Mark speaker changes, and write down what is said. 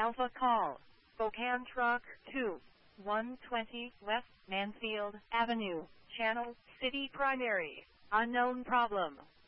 Speaker 1: Alpha call. Spokane Truck 2. 120 West Mansfield Avenue, Channel City Primary. Unknown problem.